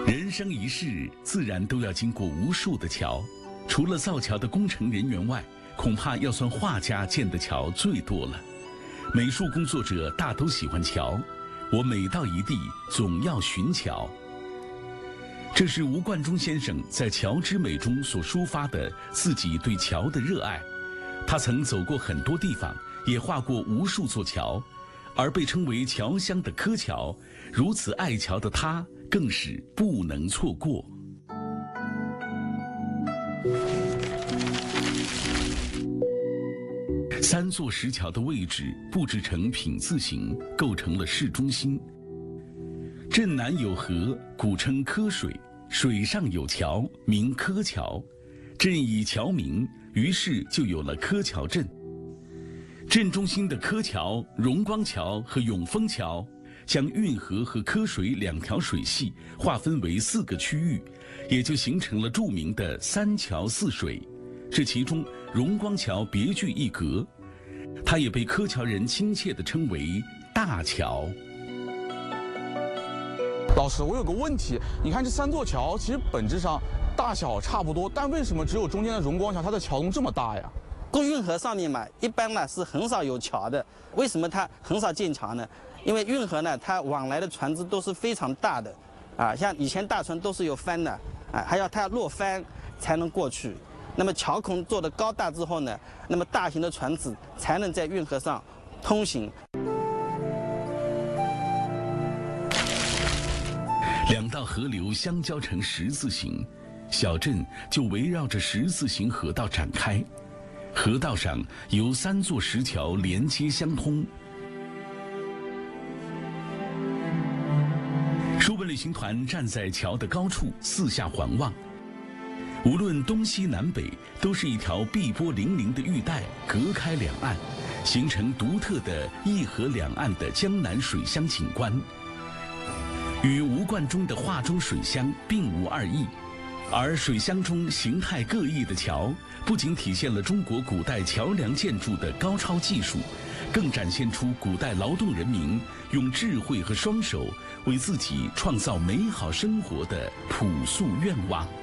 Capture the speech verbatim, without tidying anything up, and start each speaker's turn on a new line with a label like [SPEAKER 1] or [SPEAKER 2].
[SPEAKER 1] 人生一世，自然都要经过无数的桥。除了造桥的工程人员外，恐怕要算画家建的桥最多了。美术工作者大都喜欢桥，我每到一地总要寻桥。这是吴冠中先生在《桥之美》中所抒发的自己对桥的热爱。他曾走过很多地方，也画过无数座桥，而被称为桥乡的柯桥，如此爱桥的他更是不能错过。三座石桥的位置布置成品字形，构成了市中心。镇南有河，古称柯水，水上有桥，名柯桥。镇以桥名，于是就有了柯桥镇。镇中心的柯桥、荣光桥和永丰桥，将运河和柯水两条水系划分为四个区域，也就形成了著名的三桥四水。这其中，荣光桥别具一格，它也被柯桥人亲切地称为大桥。
[SPEAKER 2] 老师，我有个问题，你看这三座桥，其实本质上大小差不多，但为什么只有中间的荣光桥它的桥洞这么大呀？
[SPEAKER 3] 过运河上面嘛，一般呢是很少有桥的。为什么它很少建桥呢？因为运河呢，它往来的船只都是非常大的，啊，像以前大船都是有帆的，啊，还要它落帆才能过去。那么桥孔做的高大之后呢，那么大型的船只才能在运河上通行。
[SPEAKER 1] 两道河流相交成十字形，小镇就围绕着十字形河道展开。河道上由三座石桥连接相通。书本旅行团站在桥的高处，四下环望。无论东西南北，都是一条碧波粼粼的玉带隔开两岸，形成独特的一河两岸的江南水乡景观，与吴冠中的画中水乡并无二异。而水乡中形态各异的桥，不仅体现了中国古代桥梁建筑的高超技术，更展现出古代劳动人民用智慧和双手为自己创造美好生活的朴素愿望。